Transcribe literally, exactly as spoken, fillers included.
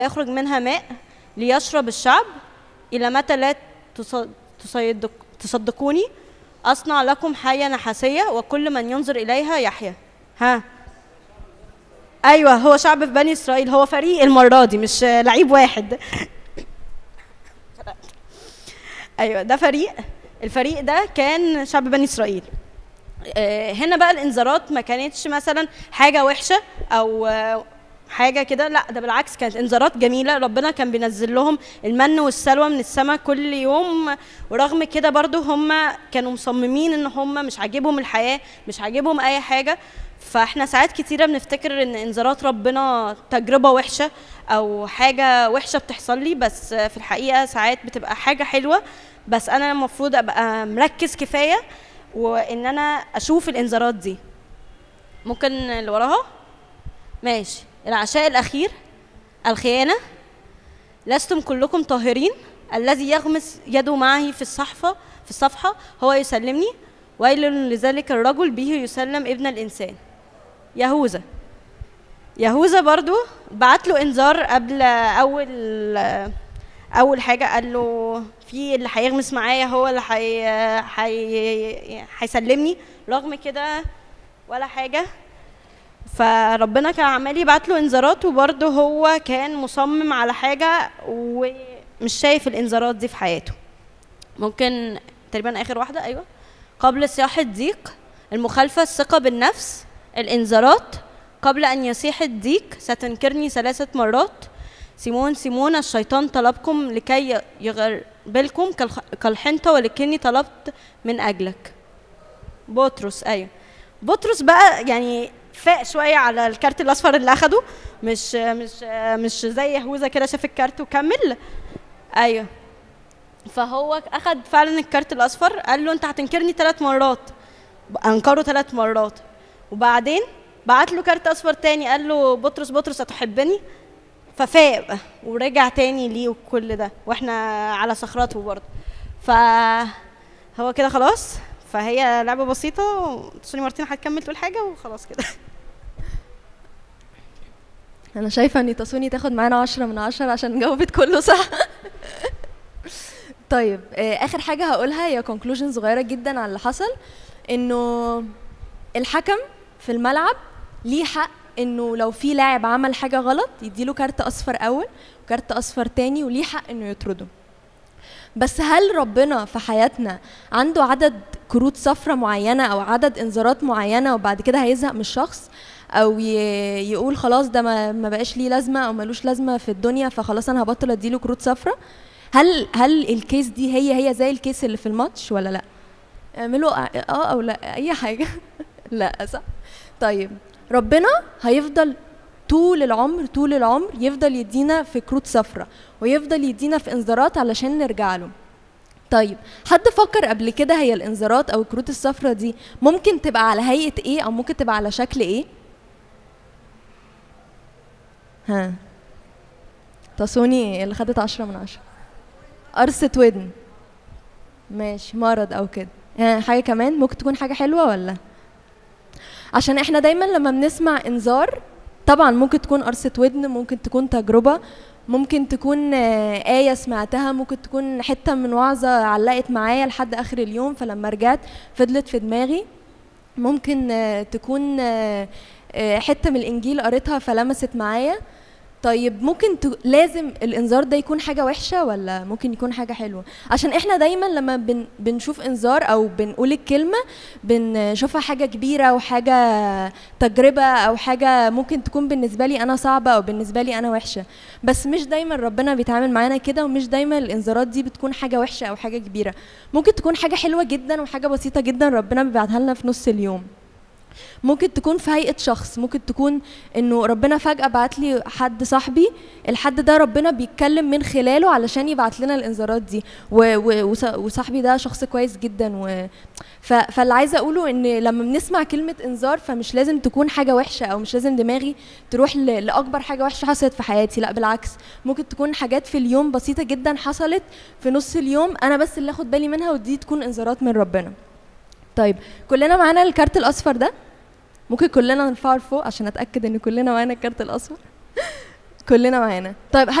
يخرج منها ماء ليشرب الشعب. إلى متى لا تصدق تصدقوني؟ أصنع لكم حية نحاسية وكل من ينظر إليها يحيا. ها أيوة، هو شعب في بني إسرائيل، هو فريق المرة دي مش لعيب واحد. أيوة ده فريق، الفريق ده كان شعب بني إسرائيل. هنا بقى الإنذارات ما كانتش مثلا حاجة وحشة أو حاجه كده، لا ده بالعكس كانت انذارات جميله. ربنا كان بينزل لهم المن والسلوى من السماء كل يوم، ورغم كده برضو هم كانوا مصممين ان هم مش عاجبهم الحياه، مش عاجبهم اي حاجه. فاحنا ساعات كتيره بنفتكر ان انذارات ربنا تجربه وحشه او حاجه وحشه بتحصل لي، بس في الحقيقه ساعات بتبقى حاجه حلوه. بس انا المفروض ابقى مركز كفايه وان انا اشوف الانذارات دي. ممكن اللي وراها ماشي. العشاء الأخير، الخيانة، لستم كلكم طاهرين، الذي يغمس يده معه في الصحفة في الصفحة هو يسلمني، ويل لذلك الرجل به يسلم ابن الإنسان. يهوذا يهوذا برضو بعت له إنذار قبل أول أول حاجة، قال له في اللي هيغمس معايا هو اللي هيسلمني، رغم كده ولا حاجة. فربنا كان عمال يبعت له انذارات وبرضه هو كان مصمم على حاجه ومش شايف الانذارات دي في حياته. ممكن تقريبا اخر واحده. ايوه، قبل صياح الديك، المخالفه، الثقه بالنفس، الانذارات. قبل ان يصيح الديك ستنكرني ثلاثه مرات. سيمون سيمون الشيطان طلبكم لكي يغربلكم كالحنطه، ولكني طلبت من اجلك. بطرس، ايوه بطرس بقى يعني فاق شويه على الكارت الاصفر اللي اخده، مش مش مش زي يهوذا كده شاف الكارت وكمل. ايوه، فهو اخد فعلا الكارت الاصفر، قال له انت هتنكرني ثلاث مرات، انكره ثلاث مرات. وبعدين بعت له كارت اصفر تاني، قال له بطرس بطرس اتحبني؟ ففاق ورجع تاني ليه وكل ده واحنا على صخرته برضه. فهو كده خلاص. فهي لعبه بسيطه، سوني مارتين هتكمل تقول حاجه وخلاص كده. انا شايفه ان تسوني تاخد معانا عشرة من عشرة عشان جاوبت كله صح. طيب اخر حاجه هقولها هي كونكلوجن صغيره جدا على اللي حصل، انه الحكم في الملعب ليه حق انه لو في لاعب عمل حاجه غلط يديله كارت اصفر اول وكارت اصفر تاني، وليه حق انه يطرده. بس هل ربنا في حياتنا عنده عدد كروت صفرة معينة أو عدد إنذارات معينة وبعد كده هيزهق من الشخص أو يقول خلاص ده ما بقاش ليه لازمة أو ملوش لازمة في الدنيا فخلاص أنا هبطل أديله كروت صفرة؟ هل هل الكيس دي هي هي زي الكيس اللي في الماتش ولا لأ؟ اعملوا اه أو لأ أي حاجة. لأ صح؟ طيب ربنا هيفضل طول العمر طول العمر يفضل يدينا في كروت صفرة ويفضل يدينا في انذارات علشان نرجع له. طيب حد فكر قبل كده هي الانذارات او الكروت الصفرة دي ممكن تبقى على هيئة ايه او ممكن تبقى على شكل ايه؟ ها تسوني اللي خدت عشرة من عشرة. قرصة ودن، ماشي، مرض او كده. ها حاجة كمان ممكن تكون حاجة حلوة ولا؟ عشان احنا دايما لما بنسمع انذار طبعا ممكن تكون قرصة ودن، ممكن تكون تجربة، ممكن تكون آية سمعتها، ممكن تكون حتة من وعظة علقت معايا لحد آخر اليوم فلما رجعت فضلت في دماغي، ممكن تكون حتة من الإنجيل قريتها فلمست معايا. طيب ممكن ت... لازم الانذار ده يكون حاجه وحشه ولا ممكن يكون حاجه حلوه؟ عشان احنا دايما لما بن... بنشوف انذار او بنقول الكلمه بنشوفها حاجه كبيره وحاجه تجربه او حاجه ممكن تكون بالنسبه لي انا صعبه او بالنسبه لي انا وحشه، بس مش دايما ربنا بيتعامل معانا كده، ومش دايما الانذارات دي بتكون حاجه وحشه او حاجه كبيره. ممكن تكون حاجه حلوه جدا وحاجه بسيطه جدا ربنا بيبعتها لنا في نص اليوم. ممكن تكون في هيئة شخص، ممكن تكون انه ربنا فجأة بعت لي حد صاحبي، الحد ده ربنا بيتكلم من خلاله علشان يبعت لنا الانذارات دي، وصاحبي ده شخص كويس جدا. و... فاللي عايزه اقوله ان لما بنسمع كلمة انذار فمش لازم تكون حاجة وحشة او مش لازم دماغي تروح ل... لاكبر حاجة وحشة حصلت في حياتي، لا بالعكس، ممكن تكون حاجات في اليوم بسيطة جدا حصلت في نص اليوم انا بس اللي اخد بالي منها، ودي تكون انذارات من ربنا. طيب كلنا معانا الكارت الاصفر ده؟ ممكن كلنا نرفعه لفوق عشان اتاكد ان كلنا معانا الكارت الاصفر. كلنا معانا. طيب